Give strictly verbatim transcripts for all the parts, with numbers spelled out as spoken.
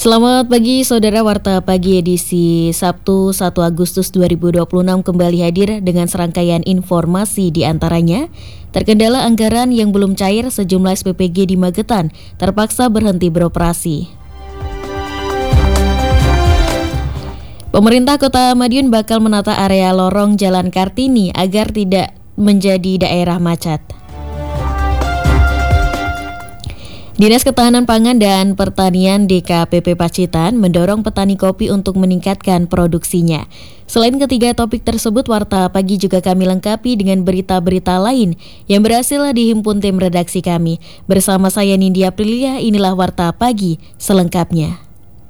Selamat pagi saudara, Warta Pagi edisi Sabtu satu Agustus dua ribu dua puluh enam kembali hadir dengan serangkaian informasi, di antaranya terkendala anggaran yang belum cair, sejumlah S P P G di Magetan terpaksa berhenti beroperasi. Pemerintah Kota Madiun bakal menata area lorong Jalan Kartini agar tidak menjadi daerah macet. Dinas Ketahanan Pangan dan Pertanian D K P P Pacitan mendorong petani kopi untuk meningkatkan produksinya. Selain ketiga topik tersebut, Warta Pagi juga kami lengkapi dengan berita-berita lain yang berhasil dihimpun tim redaksi kami. Bersama saya Nindya Aprilia, inilah Warta Pagi selengkapnya.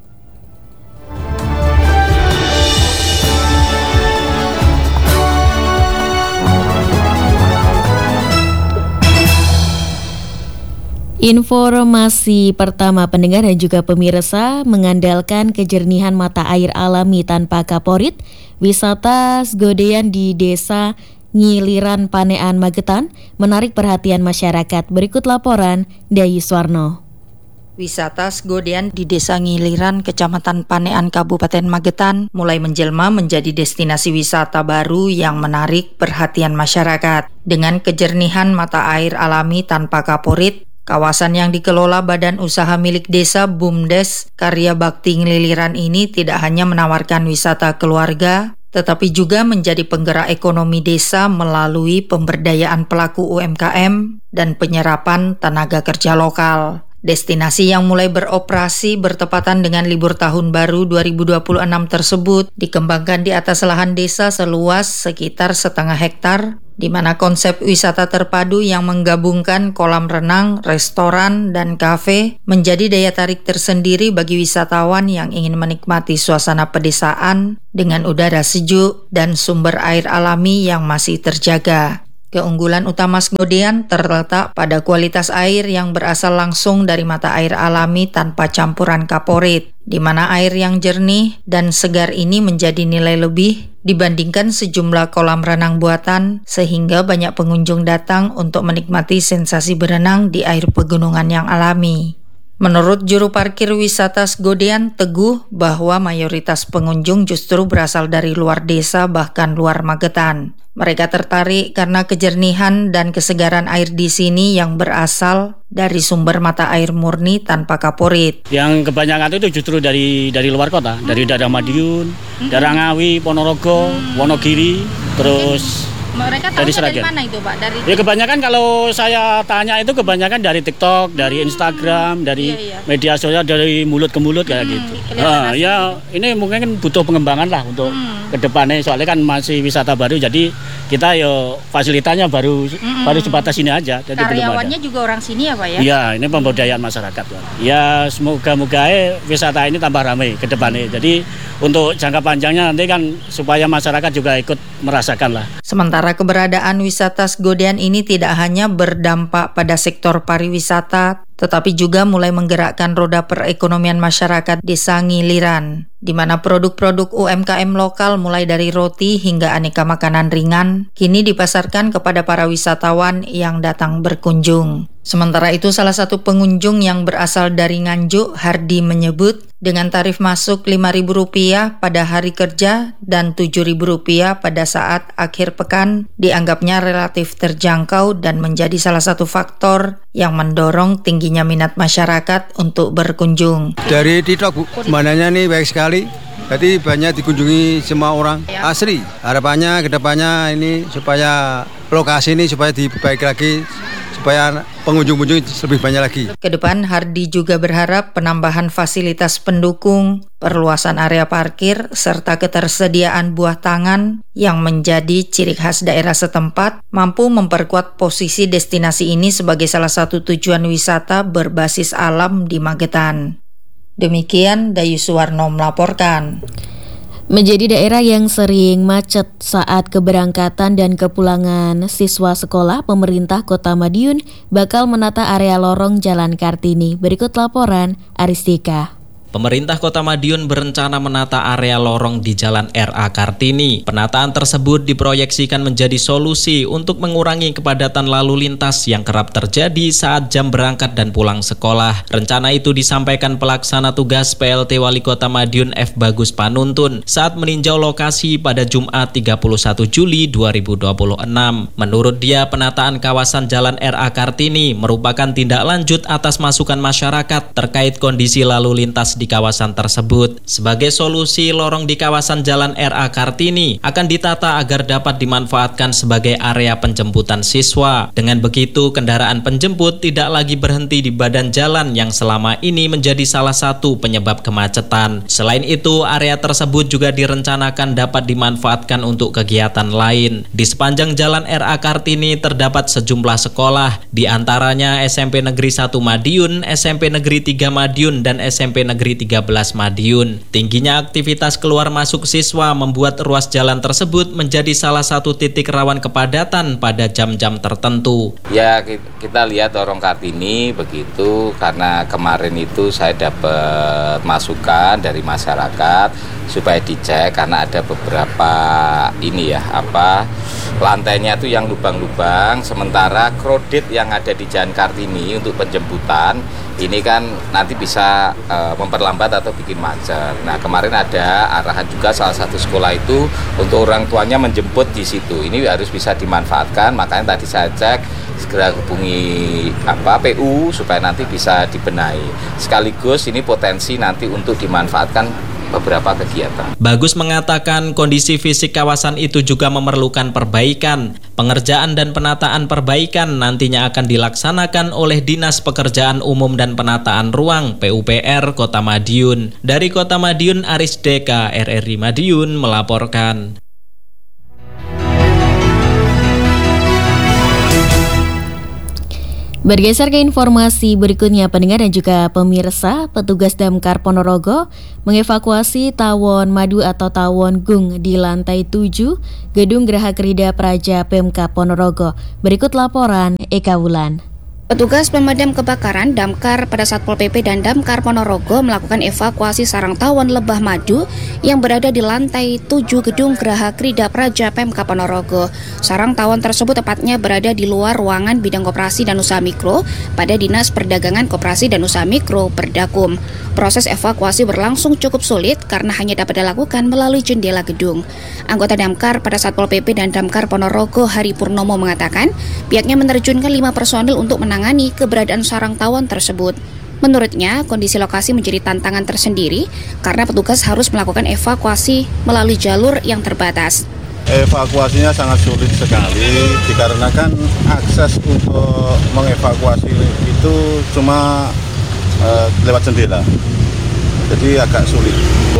Informasi pertama, pendengar dan juga pemirsa, mengandalkan kejernihan mata air alami tanpa kaporit, wisata Sgodean di Desa Ngiliran Panean Magetan menarik perhatian masyarakat. Berikut laporan Dayu Swarno. Wisata Sgodean di Desa Ngiliran, Kecamatan Panean, Kabupaten Magetan mulai menjelma menjadi destinasi wisata baru yang menarik perhatian masyarakat. Dengan kejernihan mata air alami tanpa kaporit, kawasan yang dikelola Badan Usaha Milik Desa BUMDes Karya Bakti Ngiliran ini tidak hanya menawarkan wisata keluarga, tetapi juga menjadi penggerak ekonomi desa melalui pemberdayaan pelaku U M K M dan penyerapan tenaga kerja lokal. Destinasi yang mulai beroperasi bertepatan dengan libur tahun baru dua ribu dua puluh enam tersebut dikembangkan di atas lahan desa seluas sekitar setengah hektar, di mana konsep wisata terpadu yang menggabungkan kolam renang, restoran, dan kafe menjadi daya tarik tersendiri bagi wisatawan yang ingin menikmati suasana pedesaan dengan udara sejuk dan sumber air alami yang masih terjaga. Keunggulan utama Sgodean terletak pada kualitas air yang berasal langsung dari mata air alami tanpa campuran kaporit, di mana air yang jernih dan segar ini menjadi nilai lebih dibandingkan sejumlah kolam renang buatan, sehingga banyak pengunjung datang untuk menikmati sensasi berenang di air pegunungan yang alami. Menurut juru parkir wisata Sgodean, Teguh, bahwa mayoritas pengunjung justru berasal dari luar desa bahkan luar Magetan. Mereka tertarik karena kejernihan dan kesegaran air di sini yang berasal dari sumber mata air murni tanpa kaporit. Yang kebanyakan itu justru dari dari luar kota, dari daerah Madiun, hmm. daerah Ngawi, Ponorogo, hmm. Wonogiri, terus mereka tahu dari, dari mana itu, Pak? Dari ya, kebanyakan kalau saya tanya itu kebanyakan dari TikTok, dari hmm. Instagram, dari iya, iya. media sosial, dari mulut ke mulut kayak hmm. gitu. Nah, ya ini mungkin kan butuh pengembangan lah untuk hmm. kedepannya, soalnya kan masih wisata baru, jadi kita yo fasilitasnya baru hmm. baru sebatas ini aja. Jadi karyawannya juga orang sini ya, Pak ya? Iya, ini pemberdayaan masyarakat. Ya semoga-moga wisata ini tambah ramai kedepannya. Hmm. Jadi untuk jangka panjangnya nanti kan supaya masyarakat juga ikut merasakan lah. Sementara keberadaan wisata Sgodean ini tidak hanya berdampak pada sektor pariwisata, tetapi juga mulai menggerakkan roda perekonomian masyarakat Desa Ngiliran, di mana produk-produk U M K M lokal mulai dari roti hingga aneka makanan ringan kini dipasarkan kepada para wisatawan yang datang berkunjung. Sementara itu, salah satu pengunjung yang berasal dari Nganjuk, Hardi, menyebut dengan tarif masuk lima ribu rupiah pada hari kerja dan tujuh ribu rupiah pada saat akhir pekan dianggapnya relatif terjangkau dan menjadi salah satu faktor yang mendorong tingginya minat masyarakat untuk berkunjung. Dari TikTok, Bu, pemandangannya nih baik sekali. Jadi banyak dikunjungi semua orang. Asli, harapannya ke depannya ini supaya lokasi ini supaya diperbaiki lagi, supaya pengunjung-pengunjung lebih banyak lagi. Kedepan, Hardi juga berharap penambahan fasilitas pendukung, perluasan area parkir, serta ketersediaan buah tangan yang menjadi ciri khas daerah setempat mampu memperkuat posisi destinasi ini sebagai salah satu tujuan wisata berbasis alam di Magetan. Demikian Dayu Suwarno melaporkan. Menjadi daerah yang sering macet saat keberangkatan dan kepulangan siswa sekolah, pemerintah Kota Madiun bakal menata area lorong Jalan Kartini. Berikut laporan Aristika. Pemerintah Kota Madiun berencana menata area lorong di Jalan R A Kartini. Penataan tersebut diproyeksikan menjadi solusi untuk mengurangi kepadatan lalu lintas yang kerap terjadi saat jam berangkat dan pulang sekolah. Rencana itu disampaikan pelaksana tugas P L T Wali Kota Madiun F. Bagus Panuntun saat meninjau lokasi pada Jumat tiga puluh satu Juli dua ribu dua puluh enam. Menurut dia, penataan kawasan Jalan R A Kartini merupakan tindak lanjut atas masukan masyarakat terkait kondisi lalu lintas di kawasan tersebut. Sebagai solusi, lorong di kawasan Jalan R A Kartini akan ditata agar dapat dimanfaatkan sebagai area penjemputan siswa. Dengan begitu, kendaraan penjemput tidak lagi berhenti di badan jalan yang selama ini menjadi salah satu penyebab kemacetan. Selain itu, area tersebut juga direncanakan dapat dimanfaatkan untuk kegiatan lain. Di sepanjang Jalan R A Kartini terdapat sejumlah sekolah, di antaranya S M P Negeri satu Madiun, S M P Negeri tiga Madiun, dan S M P Negeri tiga belas Madiun. Tingginya aktivitas keluar masuk siswa membuat ruas jalan tersebut menjadi salah satu titik rawan kepadatan pada jam-jam tertentu. Ya, kita lihat lorong Kartini begitu karena kemarin itu saya dapat masukan dari masyarakat supaya dicek karena ada beberapa ini ya apa lantainya itu yang lubang-lubang, sementara kredit yang ada di Jalan Kartini untuk penjemputan ini kan nanti bisa uh, memperlambat atau bikin macet. Nah, kemarin ada arahan juga salah satu sekolah itu untuk orang tuanya menjemput di situ. Ini harus bisa dimanfaatkan, makanya tadi saya cek segera hubungi apa P U supaya nanti bisa dibenahi. Sekaligus ini potensi nanti untuk dimanfaatkan beberapa kegiatan. Bagus mengatakan kondisi fisik kawasan itu juga memerlukan perbaikan. Pengerjaan dan penataan perbaikan nantinya akan dilaksanakan oleh Dinas Pekerjaan Umum dan Penataan Ruang P U P R Kota Madiun. Dari Kota Madiun, Aris Deka, R R I Madiun melaporkan. Bergeser ke informasi berikutnya, pendengar dan juga pemirsa, petugas Damkar Ponorogo mengevakuasi tawon madu atau tawon gung di lantai tujuh Gedung Geraha Krida Praja Pemkab Ponorogo. Berikut laporan Eka Wulan. Petugas pemadam kebakaran Damkar pada Satpol P P dan Damkar Ponorogo melakukan evakuasi sarang tawon lebah madu yang berada di lantai tujuh Gedung Geraha Krida Praja Pemkab Ponorogo. Sarang tawon tersebut tepatnya berada di luar ruangan bidang koperasi dan usaha mikro pada Dinas Perdagangan Koperasi dan Usaha Mikro Perdakum. Proses evakuasi berlangsung cukup sulit karena hanya dapat dilakukan melalui jendela gedung. Anggota Damkar pada Satpol P P dan Damkar Ponorogo Hari Purnomo mengatakan pihaknya menerjunkan lima personil untuk menangani menangani keberadaan sarang tawon tersebut. Menurutnya, kondisi lokasi menjadi tantangan tersendiri karena petugas harus melakukan evakuasi melalui jalur yang terbatas. Evakuasinya sangat sulit sekali dikarenakan akses untuk mengevakuasi itu cuma uh, lewat jendela, jadi agak sulit.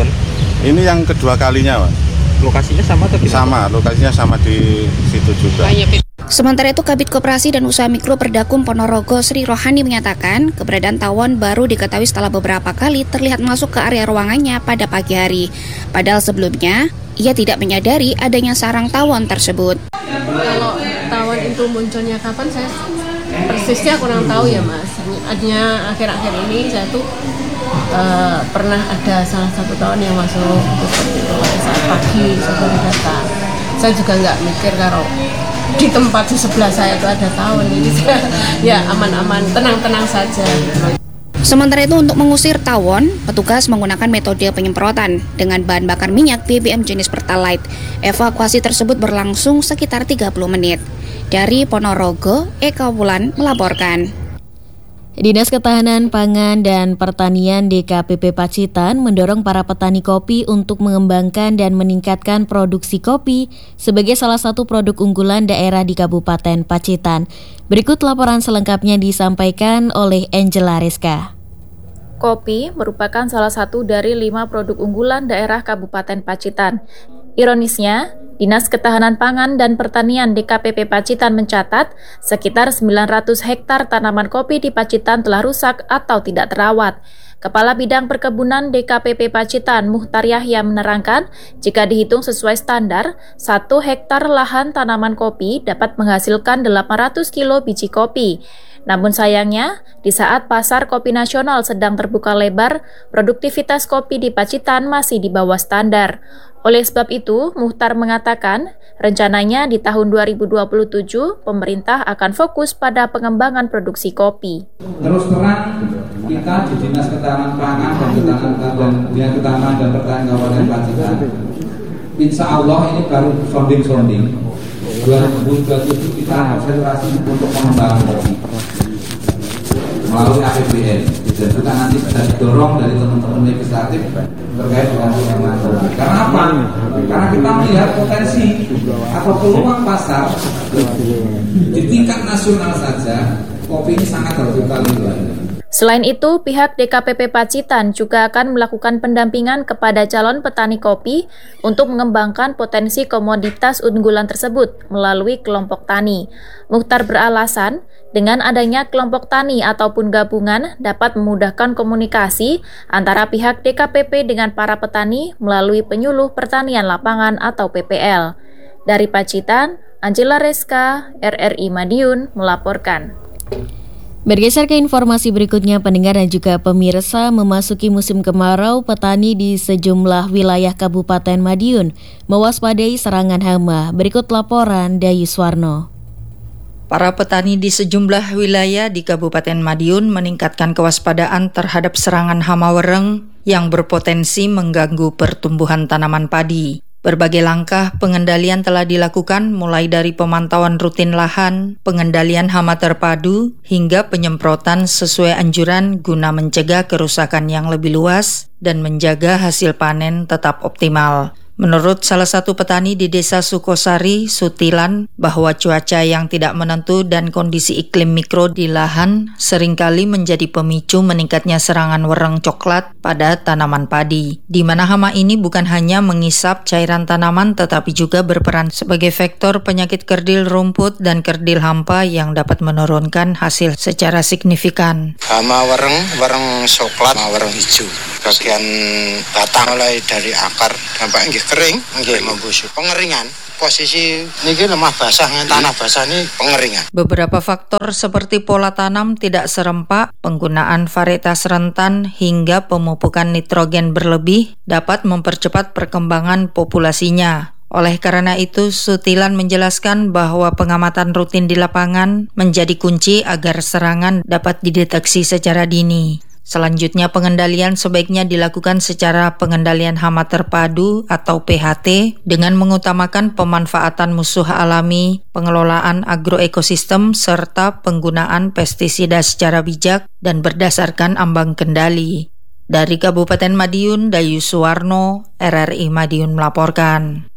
Ini yang kedua kalinya, Pak. Lokasinya sama atau gimana? Sama, lokasinya sama di situ juga. Sementara itu, Kabid Koperasi dan Usaha Mikro Perdakum Ponorogo Sri Rohani menyatakan keberadaan tawon baru diketahui setelah beberapa kali terlihat masuk ke area ruangannya pada pagi hari. Padahal sebelumnya, ia tidak menyadari adanya sarang tawon tersebut. Kalau tawon itu munculnya kapan saya persisnya kurang tahu ya Mas. Artinya akhir-akhir ini saya tuh uh, pernah ada salah satu tawon yang masuk seperti itu saat pagi sebelum datang. Saya juga nggak mikir kalau di tempat di sebelah saya itu ada tawon, ini saya ya aman-aman, tenang-tenang saja. Sementara itu, untuk mengusir tawon, petugas menggunakan metode penyemprotan dengan bahan bakar minyak B B M jenis Pertalite. Evakuasi tersebut berlangsung sekitar tiga puluh menit. Dari Ponorogo, Eka Wulan melaporkan. Dinas Ketahanan Pangan dan Pertanian D K P P Pacitan mendorong para petani kopi untuk mengembangkan dan meningkatkan produksi kopi sebagai salah satu produk unggulan daerah di Kabupaten Pacitan. Berikut laporan selengkapnya disampaikan oleh Angela Rizka. Kopi merupakan salah satu dari lima produk unggulan daerah Kabupaten Pacitan. Ironisnya, Dinas Ketahanan Pangan dan Pertanian D K P P Pacitan mencatat sekitar sembilan ratus hektar tanaman kopi di Pacitan telah rusak atau tidak terawat. Kepala Bidang Perkebunan D K P P Pacitan, Muhtar Yahya menerangkan, jika dihitung sesuai standar, satu hektar lahan tanaman kopi dapat menghasilkan delapan ratus kilo biji kopi. Namun sayangnya, di saat pasar kopi nasional sedang terbuka lebar, produktivitas kopi di Pacitan masih di bawah standar. Oleh sebab itu, Muchtar mengatakan, rencananya di tahun dua ribu dua puluh tujuh, pemerintah akan fokus pada pengembangan produksi kopi. Terus terang, kita di Dinas Ketahanan Pangan dan Ketahanan dan Dinas Ketahanan dan Pertanian Kabupaten Pacitan, insya Allah ini baru sounding-sounding. dua ribu dua puluh tujuh kita konsentrasi untuk pengembangan kopi melalui A P B N, dan juga nanti bisa didorong dari teman-teman legislatif terkait dengan pengembangan kopi. Karena apa? Karena kita melihat potensi atau peluang pasar di tingkat nasional saja, kopi ini sangat terbuka lebar. Selain itu, pihak D K P P Pacitan juga akan melakukan pendampingan kepada calon petani kopi untuk mengembangkan potensi komoditas unggulan tersebut melalui kelompok tani. Muchtar beralasan, dengan adanya kelompok tani ataupun gabungan dapat memudahkan komunikasi antara pihak D K P P dengan para petani melalui penyuluh pertanian lapangan atau P P L. Dari Pacitan, Angela Reska, R R I Madiun melaporkan. Bergeser ke informasi berikutnya, pendengar dan juga pemirsa, memasuki musim kemarau, petani di sejumlah wilayah Kabupaten Madiun mewaspadai serangan hama. Berikut laporan Dayus Warno. Para petani di sejumlah wilayah di Kabupaten Madiun meningkatkan kewaspadaan terhadap serangan hama wereng yang berpotensi mengganggu pertumbuhan tanaman padi. Berbagai langkah pengendalian telah dilakukan mulai dari pemantauan rutin lahan, pengendalian hama terpadu, hingga penyemprotan sesuai anjuran guna mencegah kerusakan yang lebih luas dan menjaga hasil panen tetap optimal. Menurut salah satu petani di Desa Sukosari, Sutilan, bahwa cuaca yang tidak menentu dan kondisi iklim mikro di lahan seringkali menjadi pemicu meningkatnya serangan wereng coklat pada tanaman padi, di mana hama ini bukan hanya mengisap cairan tanaman tetapi juga berperan sebagai vektor penyakit kerdil rumput dan kerdil hampa yang dapat menurunkan hasil secara signifikan. Hama wereng, wereng coklat, hama wereng hijau, bagian batang mulai dari akar sampai kering, nggih membusuk. Pengeringan, posisi niki lemah basah, tanah basah ini pengeringan. Beberapa faktor seperti pola tanam tidak serempak, penggunaan varietas rentan hingga pemupukan nitrogen berlebih dapat mempercepat perkembangan populasinya. Oleh karena itu, Sutilan menjelaskan bahwa pengamatan rutin di lapangan menjadi kunci agar serangan dapat dideteksi secara dini. Selanjutnya, pengendalian sebaiknya dilakukan secara pengendalian hama terpadu atau P H T dengan mengutamakan pemanfaatan musuh alami, pengelolaan agroekosistem, serta penggunaan pestisida secara bijak dan berdasarkan ambang kendali. Dari Kabupaten Madiun, Dayus Warno, R R I Madiun melaporkan.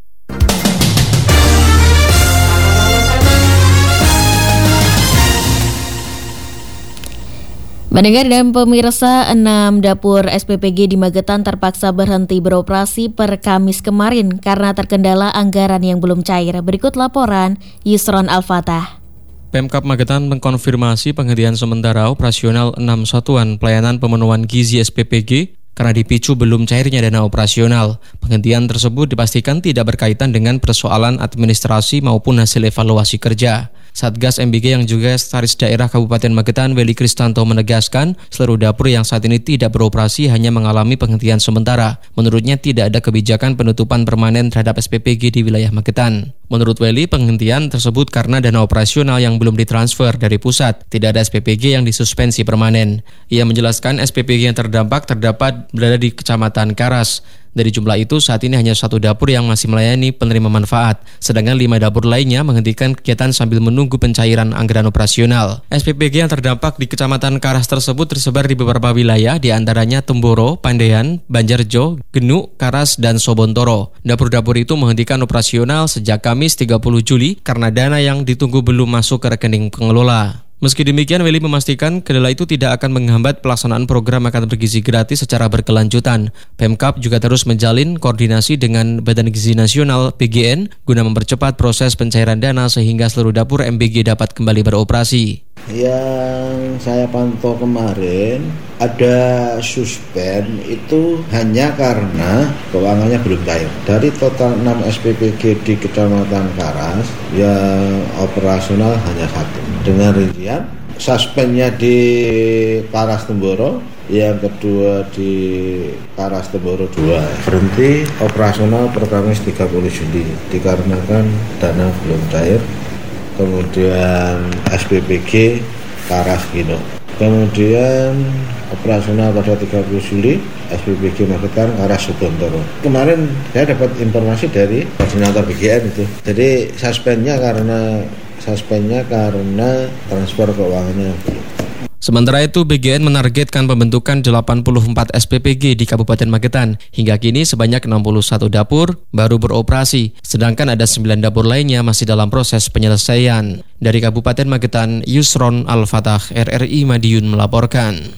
Mendengar dan pemirsa, enam dapur S P P G di Magetan terpaksa berhenti beroperasi per Kamis kemarin karena terkendala anggaran yang belum cair. Berikut laporan Yusron Al-Fatah. Pemkab Magetan mengkonfirmasi penghentian sementara operasional enam satuan pelayanan pemenuhan gizi S P P G karena dipicu belum cairnya dana operasional. Penghentian tersebut dipastikan tidak berkaitan dengan persoalan administrasi maupun hasil evaluasi kerja. Satgas M B G yang juga Sekretaris Daerah Kabupaten Magetan, Weli Kristanto, menegaskan seluruh dapur yang saat ini tidak beroperasi hanya mengalami penghentian sementara. Menurutnya tidak ada kebijakan penutupan permanen terhadap S P P G di wilayah Magetan. Menurut Weli, penghentian tersebut karena dana operasional yang belum ditransfer dari pusat. Tidak ada S P P G yang disuspensi permanen. Ia menjelaskan S P P G yang terdampak terdapat berada di Kecamatan Karas. Dari jumlah itu, saat ini hanya satu dapur yang masih melayani penerima manfaat, sedangkan lima dapur lainnya menghentikan kegiatan sambil menunggu pencairan anggaran operasional. S P P G yang terdampak di Kecamatan Karas tersebut tersebar di beberapa wilayah, di antaranya Temboro, Pandean, Banjarjo, Genuk, Karas, dan Sobontoro. Dapur-dapur itu menghentikan operasional sejak Kamis tiga puluh Juli karena dana yang ditunggu belum masuk ke rekening pengelola. Meski demikian, Weli memastikan kendala itu tidak akan menghambat pelaksanaan program makan bergizi gratis secara berkelanjutan. Pemkab juga terus menjalin koordinasi dengan Badan Gizi Nasional B G N guna mempercepat proses pencairan dana sehingga seluruh dapur M B G dapat kembali beroperasi. Yang saya pantau kemarin ada suspend itu hanya karena keuangannya belum cair. Dari total enam S P P G di Kecamatan Karas, yang operasional hanya satu. Dengan rincian suspendnya di Karas Temboro, yang kedua di Karas Temboro dua. Berhenti operasional Perkamis tiga puluh Juli dikarenakan dana belum cair. Kemudian S P P G Karas Gino. Kemudian operasional pada tiga puluh Juli S P P G Magetan Karas Subontoro. Kemarin saya dapat informasi dari koordinator B G N itu. Jadi suspendnya karena suspendnya karena transfer keuangannya. Sementara itu, B G N menargetkan pembentukan delapan puluh empat S P P G di Kabupaten Magetan. Hingga kini sebanyak enam puluh satu dapur baru beroperasi, sedangkan ada sembilan dapur lainnya masih dalam proses penyelesaian. Dari Kabupaten Magetan, Yusron Al-Fatah, R R I Madiun melaporkan.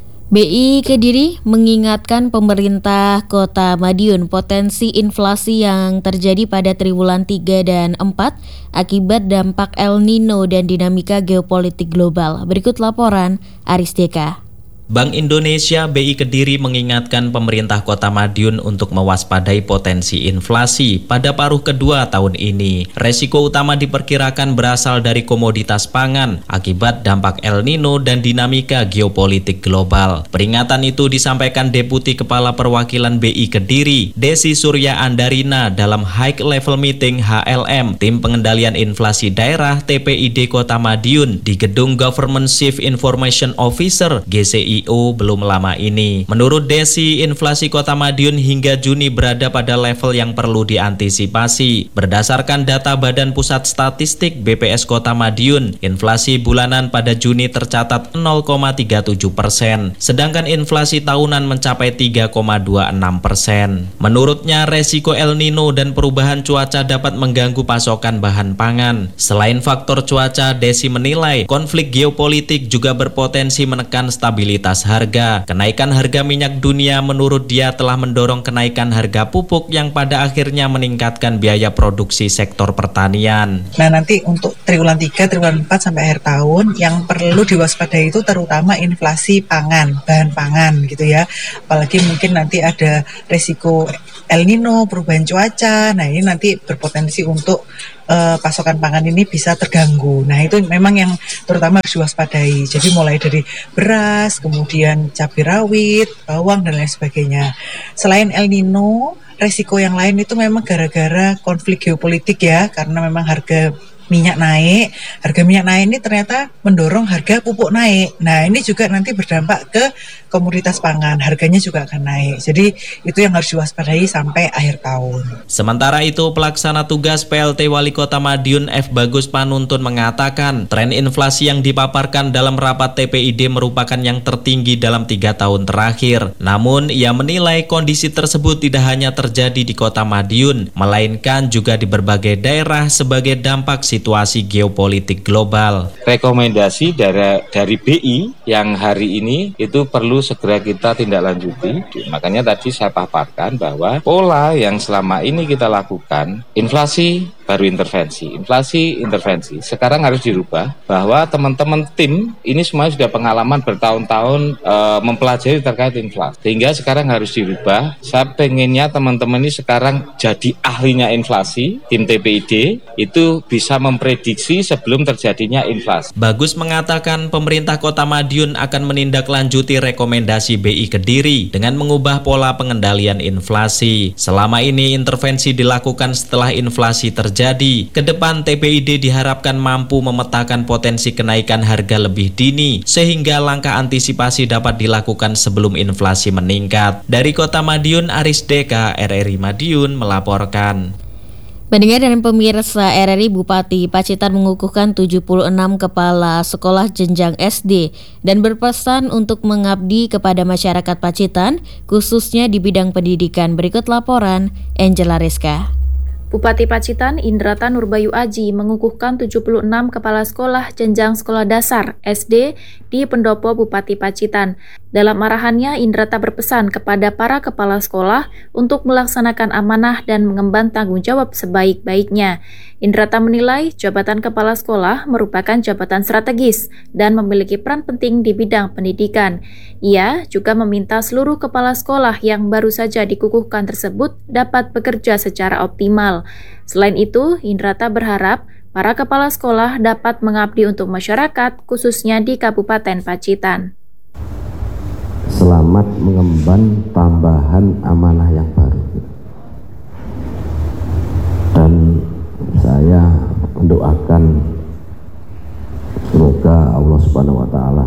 B I Kediri mengingatkan pemerintah Kota Madiun potensi inflasi yang terjadi pada triwulan tiga dan empat akibat dampak El Nino dan dinamika geopolitik global. Berikut laporan Aris Deka. Bank Indonesia B I Kediri mengingatkan pemerintah Kota Madiun untuk mewaspadai potensi inflasi pada paruh kedua tahun ini. Resiko utama diperkirakan berasal dari komoditas pangan akibat dampak El Nino dan dinamika geopolitik global. Peringatan itu disampaikan Deputi Kepala Perwakilan B I Kediri, Desi Surya Andarina dalam High Level Meeting H L M, Tim Pengendalian Inflasi Daerah T P I D Kota Madiun di Gedung Government Chief Information Officer G C I O belum lama ini. Menurut Desi, inflasi Kota Madiun hingga Juni berada pada level yang perlu diantisipasi. Berdasarkan data Badan Pusat Statistik B P S Kota Madiun, inflasi bulanan pada Juni tercatat nol koma tiga tujuh persen, sedangkan inflasi tahunan mencapai tiga koma dua enam persen. Menurutnya, resiko El Nino dan perubahan cuaca dapat mengganggu pasokan bahan pangan. Selain faktor cuaca, Desi menilai konflik geopolitik juga berpotensi menekan stabilitas harga. Kenaikan harga minyak dunia menurut dia telah mendorong kenaikan harga pupuk yang pada akhirnya meningkatkan biaya produksi sektor pertanian. Nah, nanti untuk triwulan tiga, triwulan empat sampai akhir tahun yang perlu diwaspadai itu terutama inflasi pangan, bahan pangan gitu ya. Apalagi mungkin nanti ada resiko El Nino, perubahan cuaca. Nah, ini nanti berpotensi untuk uh, pasokan pangan ini bisa terganggu. Nah, itu memang yang terutama harus diwaspadai. Jadi mulai dari beras, kemudian cabai rawit, bawang dan lain sebagainya. Selain El Nino, resiko yang lain itu memang gara-gara konflik geopolitik ya, karena memang harga minyak naik, harga minyak naik ini ternyata mendorong harga pupuk naik. Nah, ini juga nanti berdampak ke komoditas pangan, harganya juga akan naik. Jadi itu yang harus diwaspadai sampai akhir tahun. Sementara itu, pelaksana tugas P L T Wali Kota Madiun F. Bagus Panuntun mengatakan tren inflasi yang dipaparkan dalam rapat T P I D merupakan yang tertinggi dalam tiga tahun terakhir. Namun, ia menilai kondisi tersebut tidak hanya terjadi di Kota Madiun, melainkan juga di berbagai daerah sebagai dampak situasi situasi geopolitik global. Rekomendasi dari, dari B I yang hari ini itu perlu segera kita tindak lanjuti. Makanya tadi saya paparkan bahwa pola yang selama ini kita lakukan, inflasi baru intervensi, inflasi intervensi. Sekarang harus dirubah bahwa teman-teman tim ini semuanya sudah pengalaman bertahun-tahun e, mempelajari terkait inflasi. Sehingga sekarang harus dirubah. Saya pengennya teman-teman ini sekarang jadi ahlinya inflasi, tim T P I D itu bisa memprediksi sebelum terjadinya inflasi. Bagus mengatakan pemerintah Kota Madiun akan menindaklanjuti rekomendasi B I Kediri dengan mengubah pola pengendalian inflasi. Selama ini intervensi dilakukan setelah inflasi terjadi. Ke depan T P I D diharapkan mampu memetakan potensi kenaikan harga lebih dini sehingga langkah antisipasi dapat dilakukan sebelum inflasi meningkat. Dari Kota Madiun, Aris Deka, R R I Madiun melaporkan. Pendengar dan pemirsa R R I, Bupati Pacitan mengukuhkan tujuh puluh enam kepala sekolah jenjang S D dan berpesan untuk mengabdi kepada masyarakat Pacitan, khususnya di bidang pendidikan. Berikut laporan Angela Rizka. Bupati Pacitan Indrata Nurbayu Aji mengukuhkan tujuh puluh enam kepala sekolah jenjang sekolah dasar S D di pendopo Bupati Pacitan. Dalam arahannya, Indrata berpesan kepada para kepala sekolah untuk melaksanakan amanah dan mengemban tanggung jawab sebaik-baiknya. Indrata menilai jabatan kepala sekolah merupakan jabatan strategis dan memiliki peran penting di bidang pendidikan. Ia juga meminta seluruh kepala sekolah yang baru saja dikukuhkan tersebut dapat bekerja secara optimal. Selain itu, Indrata berharap para kepala sekolah dapat mengabdi untuk masyarakat, khususnya di Kabupaten Pacitan. Selamat mengemban tambahan amanah yang baru. Dan saya mendoakan semoga Allah Subhanahu wa taala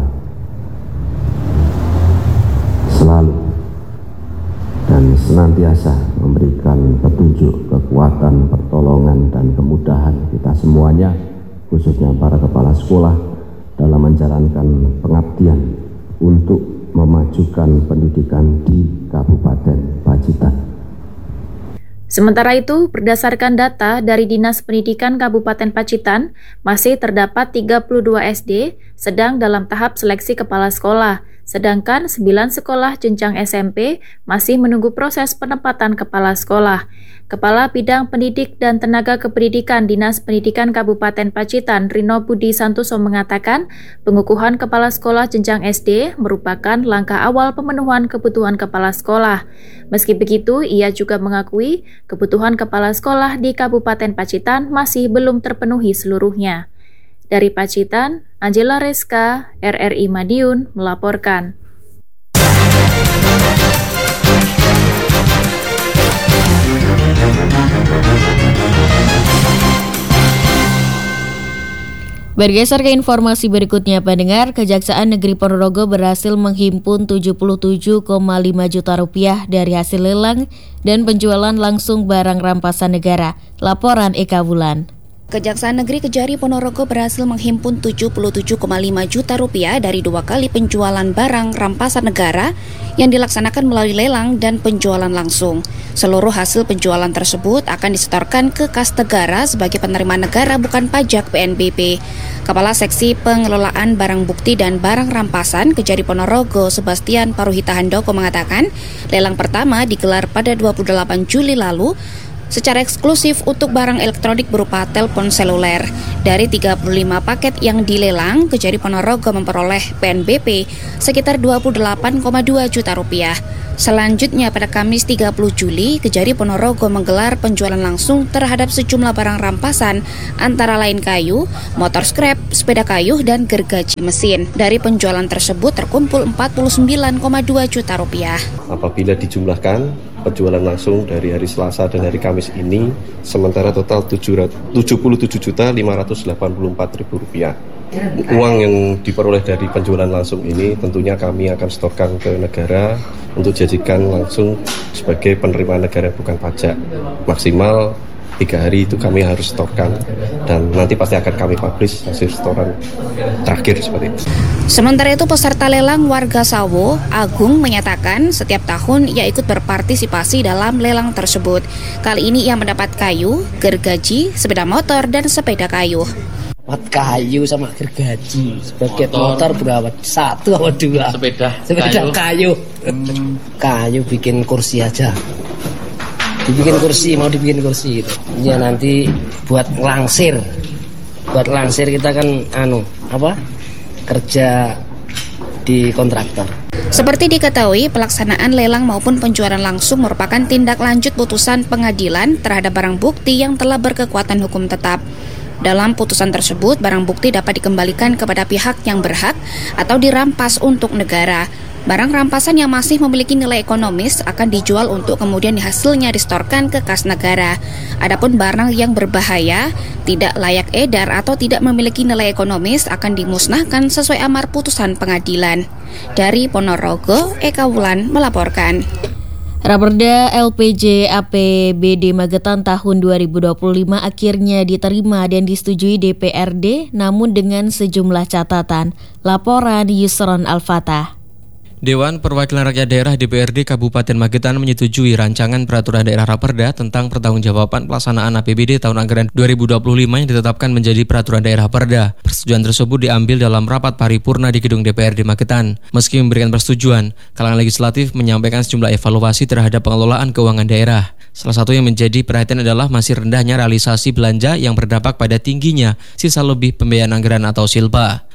selalu dan senantiasa memberikan petunjuk, kekuatan, pertolongan dan kemudahan kita semuanya, khususnya para kepala sekolah, dalam menjalankan pengabdian untuk memajukan pendidikan di Kabupaten Pacitan. Sementara itu, berdasarkan data dari Dinas Pendidikan Kabupaten Pacitan, masih terdapat tiga puluh dua S D sedang dalam tahap seleksi kepala sekolah, sedangkan sembilan sekolah jenjang S M P masih menunggu proses penempatan kepala sekolah. Kepala Bidang Pendidik dan Tenaga Kependidikan Dinas Pendidikan Kabupaten Pacitan, Rino Budi Santoso mengatakan, pengukuhan kepala sekolah jenjang S D merupakan langkah awal pemenuhan kebutuhan kepala sekolah. Meski begitu, ia juga mengakui kebutuhan kepala sekolah di Kabupaten Pacitan masih belum terpenuhi seluruhnya. Dari Pacitan, Angela Reska, R R I Madiun, melaporkan. Bergeser ke informasi berikutnya, pendengar, Kejaksaan Negeri Ponorogo berhasil menghimpun tujuh puluh tujuh koma lima juta rupiah dari hasil lelang dan penjualan langsung barang rampasan negara. Laporan Eka Wulan. Kejaksaan Negeri Kejari Ponorogo berhasil menghimpun tujuh puluh tujuh koma lima juta rupiah dari dua kali penjualan barang rampasan negara yang dilaksanakan melalui lelang dan penjualan langsung. Seluruh hasil penjualan tersebut akan disetorkan ke kas negara sebagai penerimaan negara bukan pajak P N B P. Kepala Seksi Pengelolaan Barang Bukti dan Barang Rampasan Kejari Ponorogo, Sebastian Paruhita Handoko mengatakan, lelang pertama digelar pada dua puluh delapan Juli lalu secara eksklusif untuk barang elektronik berupa telepon seluler. Dari tiga puluh lima paket yang dilelang, Kejari Ponorogo memperoleh P N B P sekitar dua puluh delapan koma dua juta rupiah. Selanjutnya pada Kamis tiga puluh Juli, Kejari Ponorogo menggelar penjualan langsung terhadap sejumlah barang rampasan antara lain kayu, motor scrap, sepeda kayu, dan gergaji mesin. Dari penjualan tersebut terkumpul empat puluh sembilan koma dua juta rupiah. Apabila dijumlahkan penjualan langsung dari hari Selasa dan hari Kamis ini, sementara total tujuh puluh tujuh juta lima ratus delapan puluh empat ribu rupiah. Uang yang diperoleh dari penjualan langsung ini tentunya kami akan setorkan ke negara untuk dijadikan langsung sebagai penerimaan negara bukan pajak. Maksimal tiga hari itu kami harus setorkan dan nanti pasti akan kami publish hasil setoran terakhir seperti itu. Sementara itu peserta lelang warga Sawo, Agung, menyatakan setiap tahun ia ikut berpartisipasi dalam lelang tersebut. Kali ini ia mendapat kayu, gergaji, sepeda motor, dan sepeda kayu. Buat kayu sama gergaji. Sebagai motor, motor berapa? Satu atau dua? Sepeda, sepeda kayu. Kayu, hmm. kayu bikin kursi aja. Dibikin kursi, mau dibikin kursi itu. Ya nanti buat langsir. Buat langsir kita kan anu, apa? Kerja di kontraktor. Seperti diketahui, pelaksanaan lelang maupun penjualan langsung merupakan tindak lanjut putusan pengadilan terhadap barang bukti yang telah berkekuatan hukum tetap. Dalam putusan tersebut, barang bukti dapat dikembalikan kepada pihak yang berhak atau dirampas untuk negara. Barang rampasan yang masih memiliki nilai ekonomis akan dijual untuk kemudian hasilnya disetorkan ke kas negara. Adapun barang yang berbahaya, tidak layak edar atau tidak memiliki nilai ekonomis akan dimusnahkan sesuai amar putusan pengadilan. Dari Ponorogo, Eka Wulan melaporkan. Raperda L P J A P B D Magetan tahun dua ribu dua puluh lima akhirnya diterima dan disetujui D P R D, namun dengan sejumlah catatan. Laporan Yusron Al-Fatah. Dewan Perwakilan Rakyat Daerah D P R D Kabupaten Magetan menyetujui rancangan peraturan daerah Raperda tentang pertanggungjawaban pelaksanaan A P B D tahun anggaran dua ribu dua puluh lima yang ditetapkan menjadi peraturan daerah Perda. Persetujuan tersebut diambil dalam rapat paripurna di gedung D P R D Magetan. Meski memberikan persetujuan, kalangan legislatif menyampaikan sejumlah evaluasi terhadap pengelolaan keuangan daerah. Salah satu yang menjadi perhatian adalah masih rendahnya realisasi belanja yang berdampak pada tingginya sisa lebih pembiayaan anggaran atau silpa.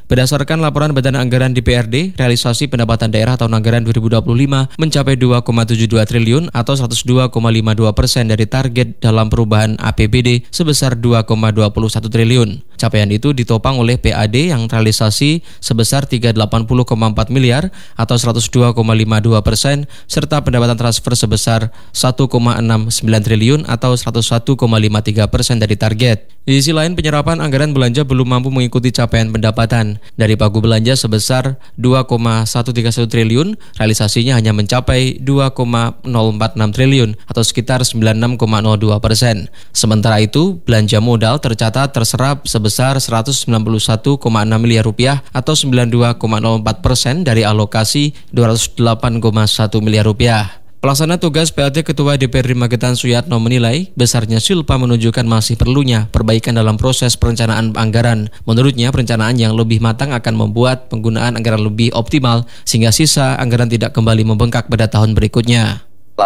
Berdasarkan laporan Badan Anggaran D P R D, realisasi pendapatan daerah tahun anggaran dua ribu dua puluh lima mencapai dua koma tujuh dua triliun atau seratus dua koma lima dua persen dari target dalam perubahan A P B D sebesar dua koma dua puluh satu triliun. Capaian itu ditopang oleh P A D yang realisasi sebesar tiga ratus delapan puluh koma empat miliar atau seratus dua koma lima dua persen serta pendapatan transfer sebesar satu koma enam sembilan triliun atau seratus satu koma lima tiga persen dari target. Di sisi lain, penyerapan anggaran belanja belum mampu mengikuti capaian pendapatan. Dari pagu belanja sebesar dua koma satu tiga satu triliun, realisasinya hanya mencapai dua koma nol empat enam triliun atau sekitar sembilan puluh enam koma nol dua persen. Sementara itu, belanja modal tercatat terserap sebesar seratus sembilan puluh satu koma enam miliar rupiah atau sembilan puluh dua koma nol empat persen dari alokasi dua ratus delapan koma satu miliar rupiah. Pelaksana tugas P L T Ketua D P R D Magetan Suyatno menilai besarnya silpa menunjukkan masih perlunya perbaikan dalam proses perencanaan anggaran. Menurutnya, perencanaan yang lebih matang akan membuat penggunaan anggaran lebih optimal sehingga sisa anggaran tidak kembali membengkak pada tahun berikutnya.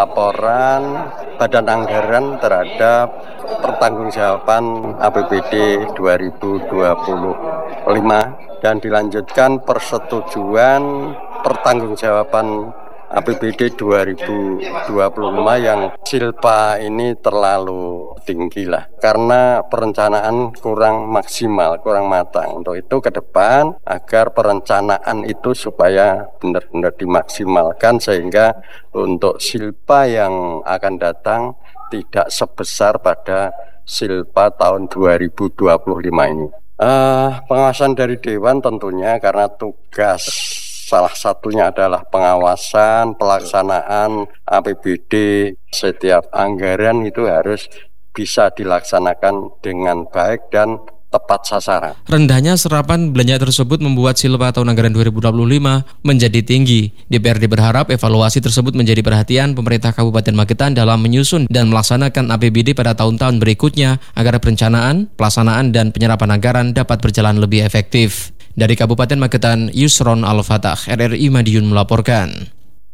Laporan Badan Anggaran terhadap pertanggungjawaban A P B D dua ribu dua puluh lima dan dilanjutkan persetujuan pertanggungjawaban A P B D dua ribu dua puluh lima yang silpa ini terlalu tinggi lah karena perencanaan kurang maksimal, kurang matang. Untuk itu ke depan agar perencanaan itu supaya benar-benar dimaksimalkan sehingga untuk silpa yang akan datang tidak sebesar pada silpa tahun dua ribu dua puluh lima ini. Uh, pengawasan dari Dewan tentunya karena tugas salah satunya adalah pengawasan pelaksanaan A P B D. Setiap anggaran itu harus bisa dilaksanakan dengan baik dan tepat sasaran. Rendahnya serapan belanja tersebut membuat silpa tahun anggaran dua ribu dua puluh lima menjadi tinggi. D P R D berharap evaluasi tersebut menjadi perhatian pemerintah Kabupaten Magetan dalam menyusun dan melaksanakan A P B D pada tahun-tahun berikutnya agar perencanaan, pelaksanaan, dan penyerapan anggaran dapat berjalan lebih efektif. Dari Kabupaten Magetan, Yusron Al-Fatah, R R I Madiun melaporkan.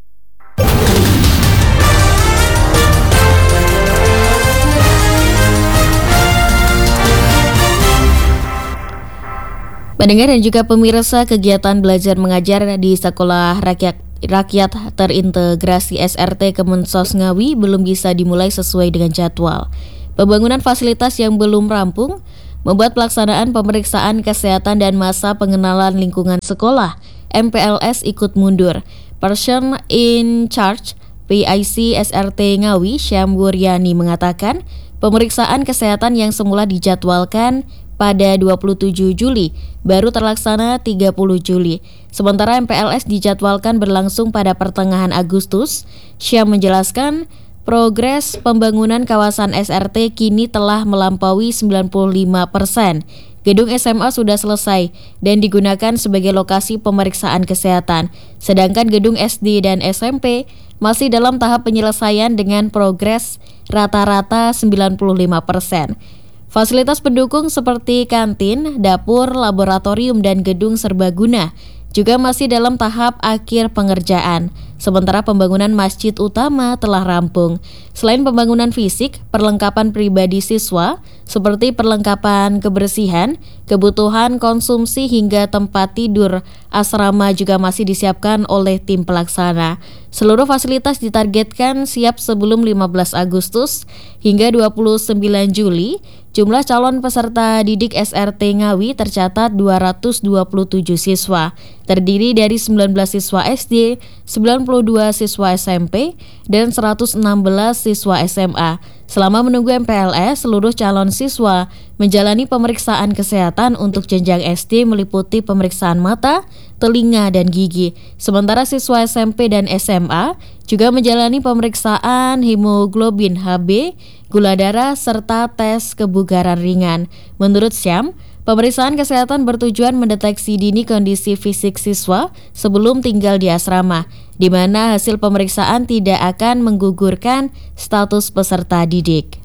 Pendengar dan juga pemirsa, kegiatan belajar mengajar di Sekolah Rakyat Rakyat Terintegrasi S R T Kemensos Ngawi belum bisa dimulai sesuai dengan jadwal. Pembangunan fasilitas yang belum rampung membuat pelaksanaan pemeriksaan kesehatan dan masa pengenalan lingkungan sekolah M P L S ikut mundur. Person in Charge P I C S R T Ngawi, Syam Wuryani, mengatakan pemeriksaan kesehatan yang semula dijadwalkan pada dua puluh tujuh Juli baru terlaksana tiga puluh Juli. Sementara M P L S dijadwalkan berlangsung pada pertengahan Agustus. Syam menjelaskan progres pembangunan kawasan S R T kini telah melampaui sembilan puluh lima persen. Gedung S M A sudah selesai dan digunakan sebagai lokasi pemeriksaan kesehatan. Sedangkan gedung S D dan S M P masih dalam tahap penyelesaian dengan progres rata-rata sembilan puluh lima persen. Fasilitas pendukung seperti kantin, dapur, laboratorium, dan gedung serbaguna juga masih dalam tahap akhir pengerjaan. Sementara pembangunan masjid utama telah rampung. Selain pembangunan fisik, perlengkapan pribadi siswa seperti perlengkapan kebersihan, kebutuhan konsumsi hingga tempat tidur asrama juga masih disiapkan oleh tim pelaksana. Seluruh fasilitas ditargetkan siap sebelum lima belas Agustus hingga dua puluh sembilan Juli. Jumlah calon peserta didik S R T Ngawi tercatat dua ratus dua puluh tujuh siswa, terdiri dari sembilan belas siswa S D, sembilan puluh dua siswa S M P, dan seratus enam belas siswa S M A. Selama menunggu M P L S, seluruh calon siswa menjalani pemeriksaan kesehatan untuk jenjang S D meliputi pemeriksaan mata, telinga, dan gigi. Sementara siswa S M P dan S M A juga menjalani pemeriksaan hemoglobin H B, gula darah, serta tes kebugaran ringan. Menurut Syam, pemeriksaan kesehatan bertujuan mendeteksi dini kondisi fisik siswa sebelum tinggal di asrama, di mana hasil pemeriksaan tidak akan menggugurkan status peserta didik.